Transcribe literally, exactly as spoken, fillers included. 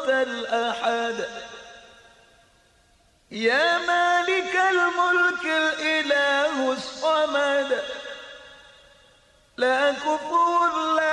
فرقت الأحد. يا مالك الملك الإله الصمد، لا كفور لا